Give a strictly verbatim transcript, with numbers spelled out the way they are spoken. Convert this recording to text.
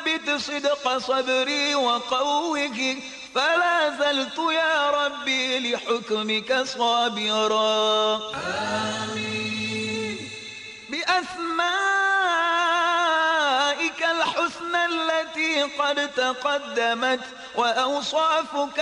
وثبت صدق صبري وقوه، فلا زلت يا ربي لحكمك صابرا. آمين. بأسمائك الحسنى التي قد تقدمت وأوصافك